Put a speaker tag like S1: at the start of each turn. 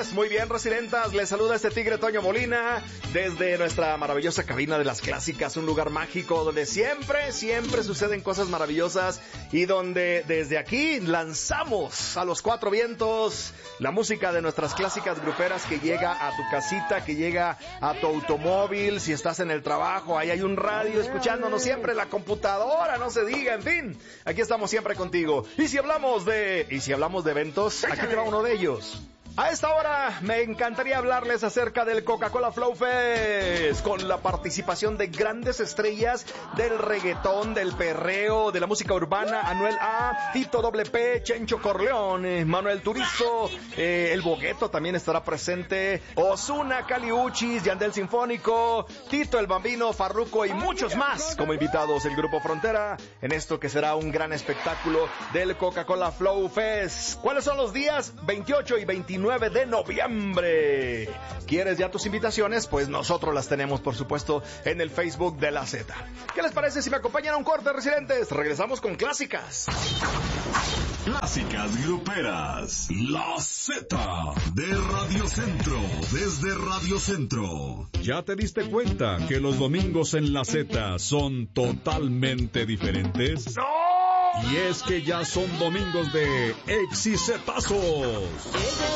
S1: pues, muy bien, Residentas, les saluda este tigre Toño Molina desde nuestra maravillosa cabina de las clásicas, un lugar mágico donde siempre suceden cosas maravillosas y donde desde aquí lanzamos a los cuatro vientos la música de nuestras clásicas gruperas que llega a tu casita, que llega a tu automóvil, si estás en el trabajo, ahí hay un radio escuchándonos siempre, la computadora, no se diga, en fin, aquí estamos siempre contigo. Y si hablamos de eventos, aquí te va uno de ellos. A esta hora me encantaría hablarles acerca del Coca-Cola Flow Fest, con la participación de grandes estrellas del reggaetón, del perreo, de la música urbana, Anuel A, Tito WP, Chencho Corleone, Manuel Turizo, El Bogueto también estará presente, Ozuna, Kali Uchis, Yandel Sinfónico, Tito el Bambino, Farruko y muchos más como invitados el Grupo Frontera en esto que será un gran espectáculo del Coca-Cola Flow Fest. ¿Cuáles son los días? 28 y 29 de noviembre. ¿Quieres ya tus invitaciones? Pues nosotros las tenemos, por supuesto, en el Facebook de La Z. ¿Qué les parece si me acompañan a un corte, Residentes? Regresamos con clásicas.
S2: Clásicas gruperas. La Z de Radio Centro. Desde Radio Centro.
S3: ¿Ya te diste cuenta que los domingos en La Z son totalmente diferentes?
S1: ¡No!
S3: Y es que ya son domingos de exicetazos.